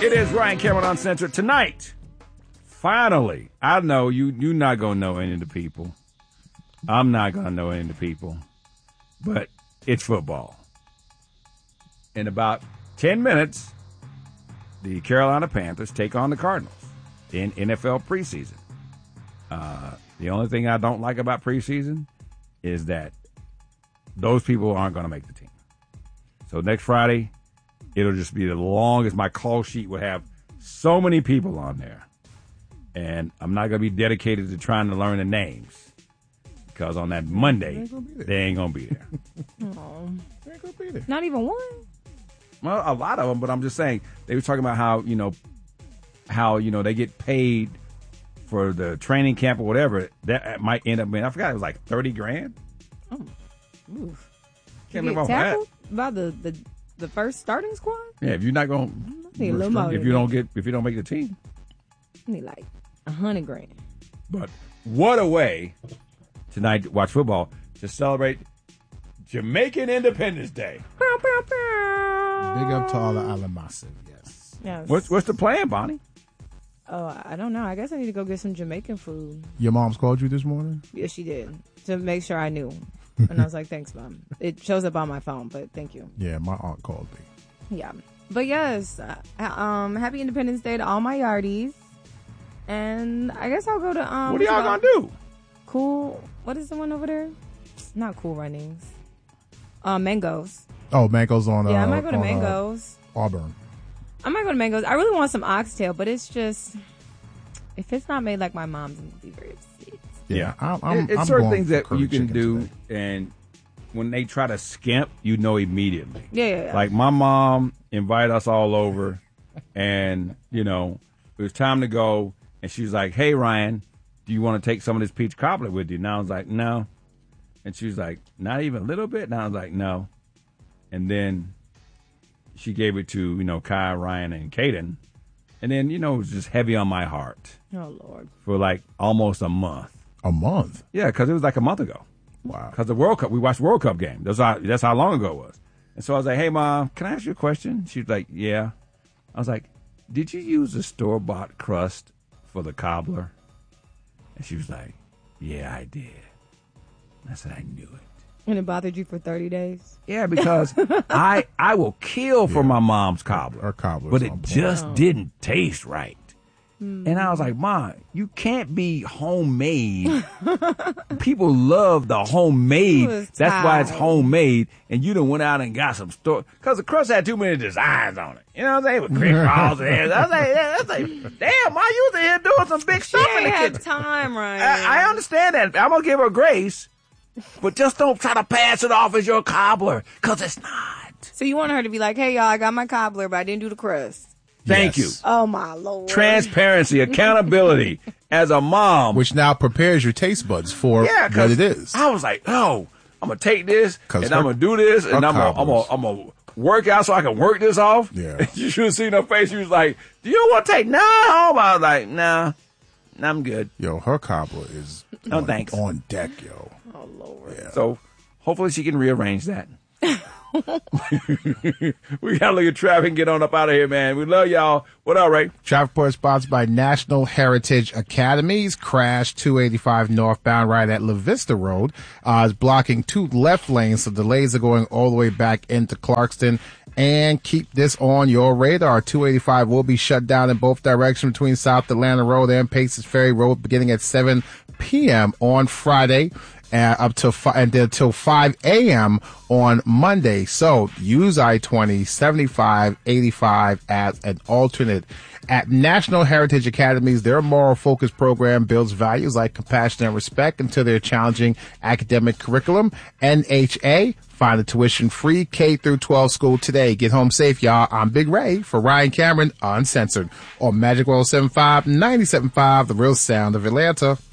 It is Ryan Cameron Uncensored. Tonight, finally, I know you're not going to know any of the people. I'm not going to know any of the people. But it's football. In about 10 minutes, the Carolina Panthers take on the Cardinals in NFL preseason. The only thing I don't like about preseason is that those people aren't going to make the team. So next Friday, it'll just be the longest. My call sheet will have so many people on there. And I'm not going to be dedicated to trying to learn the names. Because on that Monday, they ain't going to be there. Oh, They ain't gonna be there. not even one? Well, a lot of them, but I'm just saying, they were talking about how they get paid for the training camp or whatever. That might end up being, I forgot, it was like $30,000. Oh, oof. Can't You live get off that. tackled by the first starting squad? Yeah, if you're not going Need a little more if than you don't make the team. I need like $100,000. But what a way tonight to watch football to celebrate Jamaican Independence Day. Big up to all the Alamasi, yes. Yes. What's the plan, Bonnie? Oh, I don't know. I guess I need to go get some Jamaican food. Your mom's called you this morning? Yes, she did. To make sure I knew. And I was like, thanks, Mom. It shows up on my phone, but thank you. Yeah, my aunt called me. Yeah. But yes, happy Independence Day to all my yardies. And I guess I'll go to What are y'all gonna do? Cool. What is the one over there? Not Cool Runnings. Mangoes. Oh, Mango's on Yeah, I might go to on, Mangoes. Auburn. I might go to Mangoes. I really want some oxtail, but it's just, if it's not made like my mom's, I'm gonna be very upset. Yeah, I'm It's certain going things for that curry you can chicken do, today. and when they try to skimp, you know immediately. Yeah. Like my mom invited us all over, and it was time to go, and she was like, "Hey Ryan, do you want to take some of this peach cobbler with you?" And I was like, "No," and she was like, "Not even a little bit?" And I was like, "No," and then she gave it to Kai, Ryan, and Caden, and then it was just heavy on my heart Oh Lord. for like almost a month. A month? Yeah, because it was like a month ago. Wow. Because the World Cup, we watched World Cup game. That's how long ago it was. And so I was like, "Hey, Mom, can I ask you a question?" She was like, "Yeah." I was like, "Did you use the store-bought crust for the cobbler?" And she was like, "Yeah, I did." I said, "I knew it." And it bothered you for 30 days? Yeah, because I will kill for my mom's cobbler. Her cobbler's But on it point. just didn't taste right. And I was like, "Mom, you can't be homemade." People love the homemade. was That's why it's tired. homemade. And you done went out and got some store. Because the crust had too many designs on it. You know what I'm saying? With crick balls and everything. I was like, damn, Ma, you was in here doing some big stuff She in the ain't had kitchen. time, Ryan. I understand that. I'm going to give her grace. But just don't try to pass it off as your cobbler. Because it's not. So you want her to be like, "Hey, y'all, I got my cobbler, but I didn't do the crust." Thank you. Yes. Oh, my Lord. Transparency, accountability. As a mom. Which now prepares your taste buds for Yeah, what 'cause it is. I was like, "Oh, I'm gonna take this 'Cause and her- I'm gonna do this and her I'm cobblers. gonna work out so I can work this off." Yeah. You should have seen her face. She was like, "Do you want to take no home?" I was like, "No, I'm good." Yo, her cobbler is No, on, thanks. on deck, yo. Oh, Lord. Yeah. So hopefully she can rearrange that. We gotta look at traffic and get on up out of here, man. We love y'all. What up, Ray? Traffic report sponsored by National Heritage Academies. Crash 285 northbound right at La Vista Road is blocking 2 left lanes, so delays are going all the way back into Clarkston. And keep this on your radar. 285 will be shut down in both directions between South Atlanta Road and Paces Ferry Road beginning at 7 p.m. on Friday. Up to until 5 a.m. on Monday. So use I-20, 75, 85 as an alternate. At National Heritage Academies, their moral focus program builds values like compassion and respect into their challenging academic curriculum. NHA, find a tuition-free K-12 school today. Get home safe, y'all. I'm Big Ray for Ryan Cameron Uncensored on Magic 107.5, 97.5, The Real Sound of Atlanta.